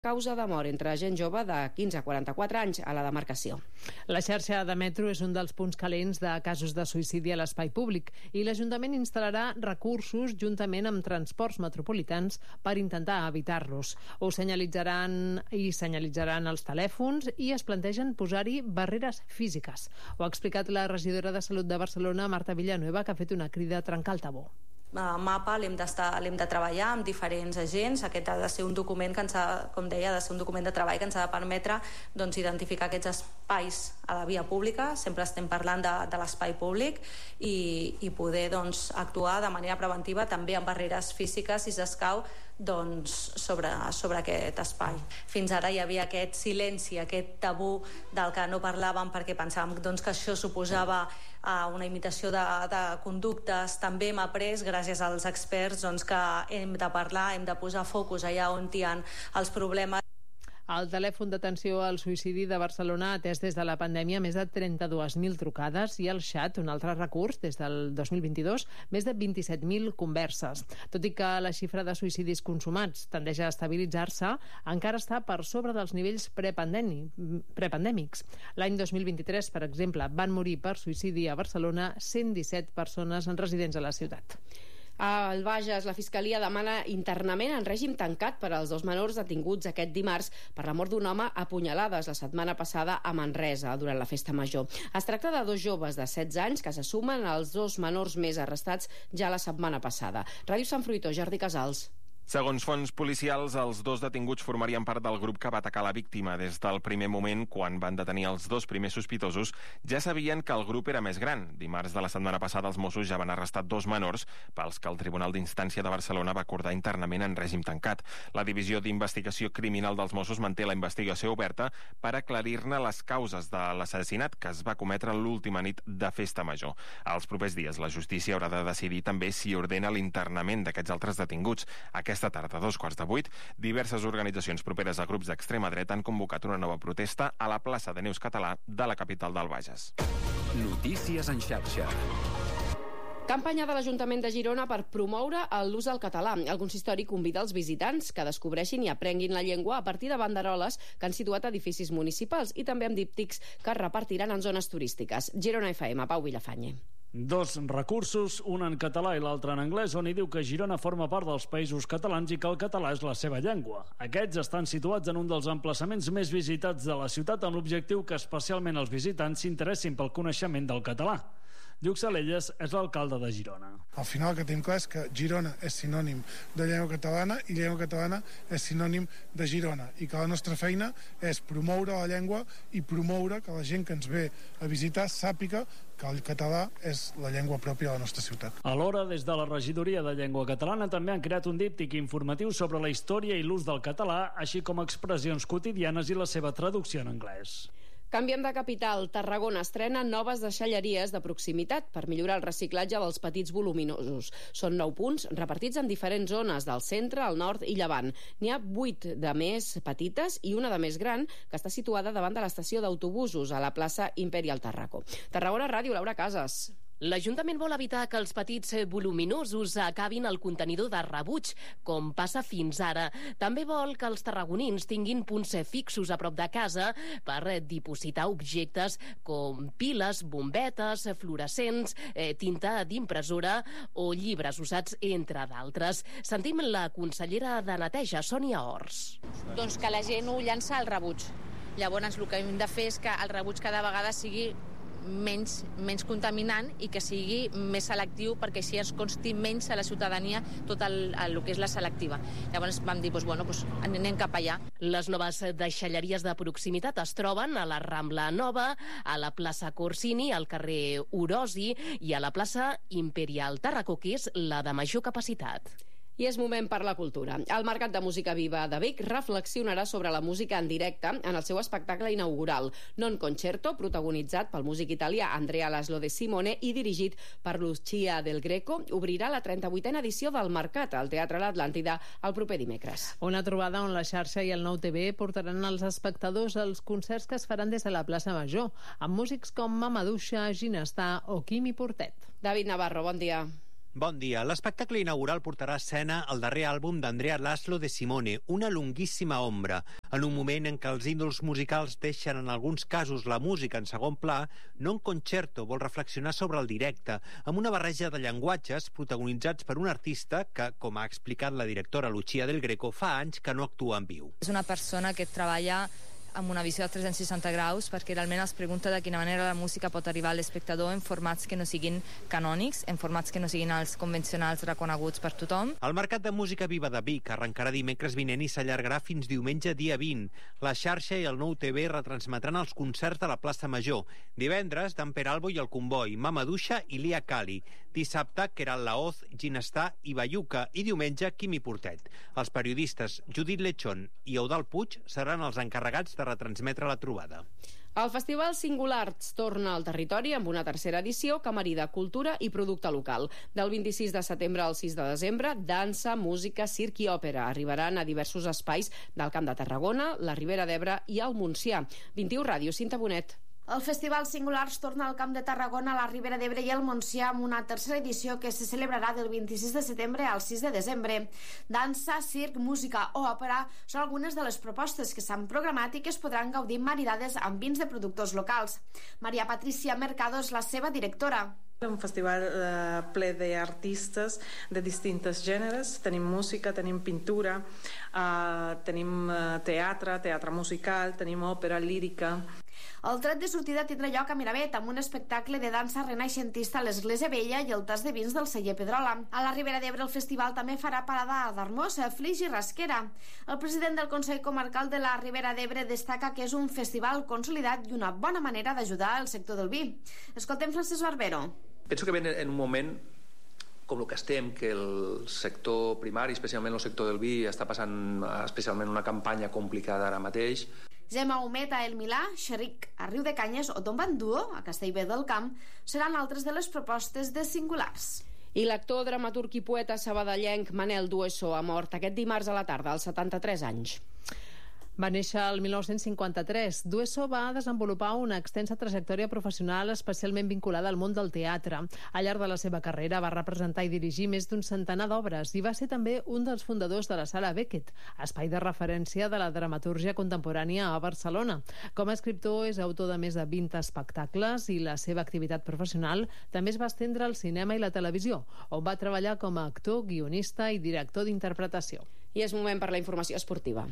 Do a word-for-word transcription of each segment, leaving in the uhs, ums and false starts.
causa de mort entre gent jove de quinze a quaranta-quatre anys a la demarcació. La xarxa de metro és un dels punts calents de casos de suïcidi a l'espai públic i l'Ajuntament instal·larà recursos juntament amb transports metropolitans per intentar evitar-los. Ho senyalitzaran i senyalitzaran els telèfons i es plantegen posar-hi barreres físiques. Ho ha explicat la regidora de Salut de Barcelona, Marta Villanueva, que ha fet una crida a trencar el tabú. El mapa l'hem l'hem de treballar amb diferents agents. Aquest ha de ser un document que ens ha, com deia, ha de ser un document de treball que ens ha de permetre doncs, identificar aquests espais a la via pública. Sempre estem parlant de, de l'espai públic i, i poder doncs, actuar de manera preventiva també amb barreres físiques, si s'escau, doncs, sobre, sobre aquest espai. Fins ara hi havia aquest silenci, aquest tabú del que no parlàvem perquè pensàvem doncs, que això suposava uh, una imitació de, de conductes. També hem après, gràcies gràcies als experts, doncs, que hem de parlar, hem de posar focus allà on hi ha els problemes. El telèfon d'atenció al suïcidi de Barcelona ha atès des de la pandèmia més de trenta-dues mil trucades i el xat, un altre recurs, des del dos mil vint-i-dos, més de vint-i-set mil converses. Tot i que la xifra de suïcidis consumats tendeix a estabilitzar-se, encara està per sobre dels nivells prepandèmics. L'any dos mil vint-i-tres, per exemple, van morir per suïcidi a Barcelona cent disset persones residents a la ciutat. Al Bages, la Fiscalia demana internament en règim tancat per als dos menors detinguts aquest dimarts per la mort d'un home a punyalades la setmana passada a Manresa durant la festa major. Es tracta de dos joves de setze anys que se sumen als dos menors més arrestats ja la setmana passada. Ràdio Sant Fruitó, Jordi Casals. Segons fonts policials, els dos detinguts formarien part del grup que va atacar la víctima. Des del primer moment, quan van detenir els dos primers sospitosos, ja sabien que el grup era més gran. Dimarts de la setmana passada, els Mossos ja van arrestar dos menors pels que el Tribunal d'Instància de Barcelona va acordar internament en règim tancat. La Divisió d'Investigació Criminal dels Mossos manté la investigació oberta per aclarir-ne les causes de l'assassinat que es va cometre l'última nit de festa major. Els propers dies, la justícia haurà de decidir també si ordena l'internament d'aquests altres detinguts. Aquesta tarda, a dos quarts de vuit, diverses organitzacions properes a grups d'extrema dreta han convocat una nova protesta a la plaça de Neus Català de la capital del Bages. Notícies en xarxa. Campanya de l'Ajuntament de Girona per promoure l'ús del català. El consistori convida els visitants que descobreixin i aprenguin la llengua a partir de banderoles que han situat edificis municipals i també amb díptics que es repartiran en zones turístiques. Girona F M, Pau Vilafañe. Dos recursos, un en català i l'altre en anglès, on hi diu que Girona forma part dels països catalans i que el català és la seva llengua. Aquests estan situats en un dels emplaçaments més visitats de la ciutat amb l'objectiu que especialment els visitants s'interessin pel coneixement del català. Lluc Salelles és l'alcalde de Girona. Al final el que tenim clar és que Girona és sinònim de llengua catalana i llengua catalana és sinònim de Girona i que la nostra feina és promoure la llengua i promoure que la gent que ens ve a visitar sàpiga que el català és la llengua pròpia de la nostra ciutat. Alhora, des de la Regidoria de Llengua Catalana també han creat un díptic informatiu sobre la història i l'ús del català, així com expressions quotidianes i la seva traducció en anglès. Canviem de capital. Tarragona estrena noves deixalleries de proximitat per millorar el reciclatge dels petits voluminosos. Són nou punts repartits en diferents zones del centre, el nord i llevant. N'hi ha vuit de més petites i una de més gran que està situada davant de l'estació d'autobusos a la plaça Imperial Tarraco. Tarragona Ràdio, Laura Casas. L'Ajuntament vol evitar que els petits voluminosos acabin al contenidor de rebuig, com passa fins ara. També vol que els tarragonins tinguin punts fixos a prop de casa per dipositar objectes com piles, bombetes, fluorescents, eh, tinta d'impressora o llibres usats, entre d'altres. Sentim la consellera de Neteja, Sònia Ors. Doncs que la gent ho llança al rebuig. Llavors el que hem de fer és que el rebuig cada vegada sigui menys, menys contaminant i que sigui més selectiu perquè així ens consti menys a la ciutadania tot el, el, el que és la selectiva. Llavors vam dir, doncs, bueno, doncs anem cap allà. Les noves deixalleries de proximitat es troben a la Rambla Nova, a la plaça Corsini, al carrer Orosi i a la plaça Imperial Tarraco, que és la de major capacitat. I és moment per la cultura. El Mercat de Música Viva de Vic reflexionarà sobre la música en directe en el seu espectacle inaugural, Non Concerto, protagonitzat pel músic italià Andrea Laszlo De Simone i dirigit per Lucia Del Greco. Obrirà la trenta-vuitena edició del Mercat al Teatre L'Atlàntida el proper dimecres. Una trobada on la xarxa i el Nou T V portaran als espectadors els concerts que es faran des de la plaça Major, amb músics com Mamaduixa, Ginestar o Quimi Portet. David Navarro, bon dia. Bon dia. L'espectacle inaugural portarà a escena el darrer àlbum d'Andrea Laszlo de Simone, Una lunguíssima ombra. En un moment en què els ídols musicals deixen en alguns casos la música en segon pla, Non Concerto vol reflexionar sobre el directe, amb una barreja de llenguatges protagonitzats per un artista que, com ha explicat la directora Lucia Del Greco, fa anys que no actua en viu. És una persona que treballa amb una visió de tres-cents seixanta graus, perquè realment es pregunta de quina manera la música pot arribar a l'espectador en formats que no siguin canònics, en formats que no siguin els convencionals reconeguts per tothom. El Mercat de Música Viva de Vic arrencarà dimecres vinent i s'allargarà fins diumenge dia vint. La xarxa i el Nou T V retransmetran els concerts de la plaça Major. Divendres, Dan Peralbo i el Comboi, Mama Duixa i Lia Cali. Dissabte, Queralt Laoz, Ginestà i Bayuca. I diumenge, Quimi Portet. Els periodistes Judit Lechón i Eudald Puig seran els encarregats de retransmetre la trobada. El Festival Singularts torna al territori amb una tercera edició que marida cultura i producte local. Del vint-i-sis de setembre al sis de desembre, dansa, música, circ i òpera arribaran a diversos espais del Camp de Tarragona, la Ribera d'Ebre i el Montsià. vint-i-u Ràdio, Cinta Bonet. El Festival Singulars torna al Camp de Tarragona, a la Ribera d'Ebre i el Montsià amb una tercera edició que se celebrarà del vint-i-sis de setembre al sis de desembre. Dansa, circ, música o òpera són algunes de les propostes que s'han programat i que es podran gaudir maridades amb vins de productors locals. Maria Patricia Mercado és la seva directora. Un festival eh, ple d'artistes de distintes gèneres. Tenim música, tenim pintura, eh, tenim eh, teatre, teatre musical, tenim òpera, lírica. El tret de sortida tindrà lloc a Miravet amb un espectacle de dansa renaixentista a l'Església Vella i el tas de vins del celler Pedrola. A la Ribera d'Ebre el festival també farà parada a Darmós, Flix i Rasquera. El president del Consell Comarcal de la Ribera d'Ebre destaca que és un festival consolidat i una bona manera d'ajudar el sector del vi. Escoltem Francesc Barbero. Penso que ven en un moment com el que estem, que el sector primari, especialment el sector del vi, està passant especialment una campanya complicada ara mateix. Gemma Humet a El Milà, Xeric a Riu de Canyes o Don Banduo a Castellbé del Camp seran altres de les propostes de Singulars. I l'actor, dramaturg i poeta sabadellenc Manel Dueso ha mort aquest dimarts a la tarda, als setanta-tres anys. Va néixer el mil nou-cents cinquanta-tres. Dueso va desenvolupar una extensa trajectòria professional especialment vinculada al món del teatre. Al llarg de la seva carrera va representar i dirigir més d'un centenar d'obres i va ser també un dels fundadors de la Sala Beckett, espai de referència de la dramatúrgia contemporània a Barcelona. Com a escriptor és autor de més de vint espectacles i la seva activitat professional també es va estendre al cinema i la televisió, on va treballar com a actor, guionista i director d'interpretació. I és moment per la informació esportiva,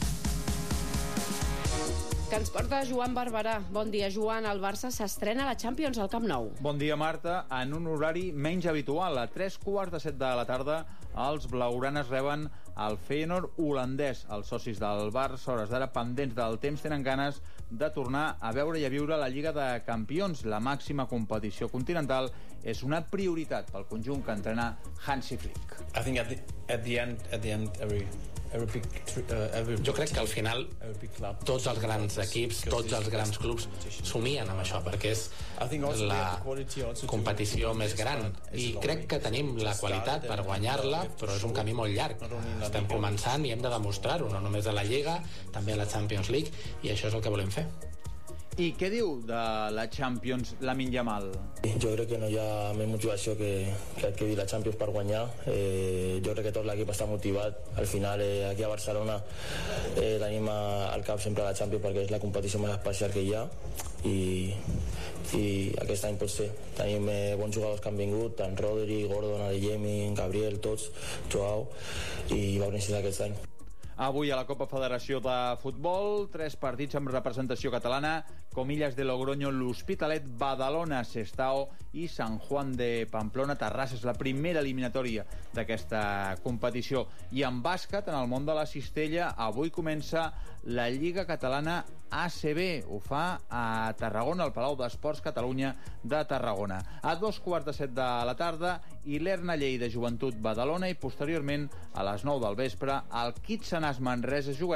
que ens porta Joan Barberà. Bon dia, Joan. El Barça s'estrena a la Champions al Camp Nou. Bon dia, Marta. En un horari menys habitual, a tres quarts de set de la tarda, els blaugranes reben el Feyenoord holandès. Els socis del Barça, hores d'ara pendents del temps, tenen ganes de tornar a veure i a viure la Lliga de Campions. La màxima competició continental és una prioritat pel conjunt que entrena Hansi Flick. I think at the, at the end, at the end, every... Big, uh, every... Jo crec que al final tots els grans equips, tots els grans clubs somien amb això, perquè és la competició més gran i crec que tenim la qualitat per guanyar-la, però és un camí molt llarg. Estem començant i hem de demostrar-ho, no només a la Lliga, també a la Champions League, i això és el que volem fer. I què diu de la Champions Lamine Yamal? Jo crec que no hi ha més motivació que, que adquirir la Champions per guanyar. Eh, jo crec que tot l'equip està motivat. Al final, eh, aquí a Barcelona eh, tenim al cap sempre la Champions perquè és la competició més especial que hi ha i, i aquest any pot ser. Tenim eh, bons jugadors que han vingut, tant Rodri, Gordon, Adeyemi, Gabriel, tots, Joao, i va néixer aquest any. Avui a la Copa Federació de Futbol, tres partits amb representació catalana: Comillas de Logroño, l'Hospitalet, Badalona, Sestao i Sant Juan de Pamplona, Terrassa. És la primera eliminatòria d'aquesta competició. I en bàsquet, en el món de la cistella, avui comença la Lliga Catalana A C B. Ho fa a Tarragona, al Palau d'Esports Catalunya de Tarragona. A dos quarts de set de la tarda, Ilerna Lleida, Joventut Badalona, i posteriorment a les nou del vespre el Kitsanàs Manresa jugarà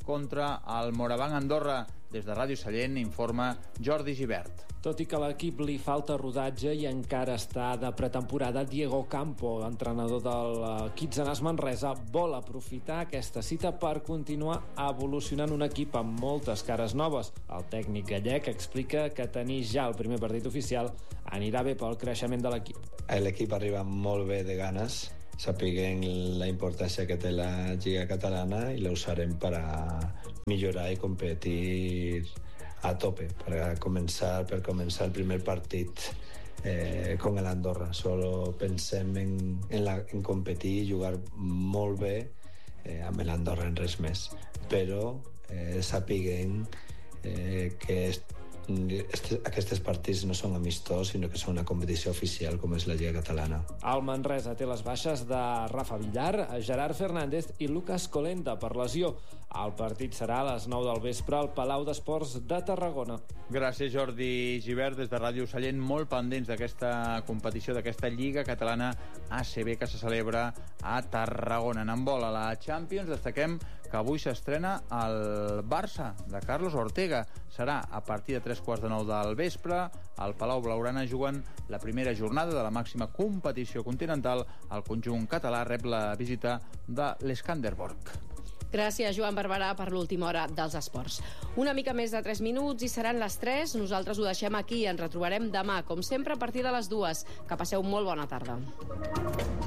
contra el Morabanc Andorra. Des de Ràdio Sallent informa Jordi Gibert. Tot i que a l'equip li falta rodatge i encara està de pretemporada, Diego Campo, entrenador del Kitsanàs Manresa, vol aprofitar aquesta cita per continuar evolucionant un equip amb moltes cares noves. El tècnic gallec explica que tenir ja el primer partit oficial anirà bé pel creixement de l'equip. L'equip arriba molt bé de ganes, sapiguem la importància que té la Lliga Catalana i la usarem per a millorar i competir a tope para comenzar, per començar el primer partit eh, con el Andorra. Solo pensem en, en, la, en competir i jugar molt bé eh, amb l'Andorra en res més. Però eh, sapiguem eh, que est, est, aquests partits no són amistós, sinó que són una competició oficial com és la Lliga Catalana. El Manresa té les baixes de Rafa Villar, Gerard Fernández i Lucas Colenda per lesió. El partit serà a les nou del vespre al Palau d'Esports de Tarragona. Gràcies, Jordi Gibert, des de Ràdio Sallent, molt pendents d'aquesta competició, d'aquesta Lliga Catalana A C B que se celebra a Tarragona. En handbol a la Champions destaquem que avui s'estrena el Barça de Carlos Ortega. Serà a partir de tres quarts de nou del vespre. Al Palau Blaugrana juguen la primera jornada de la màxima competició continental. El conjunt català rep la visita de l'Skanderborg. Gràcies, Joan Barberà, per l'última hora dels esports. Una mica més de tres minuts i seran les tres. Nosaltres ho deixem aquí. Ens retrobarem demà, com sempre, a partir de les dues. Que passeu molt bona tarda.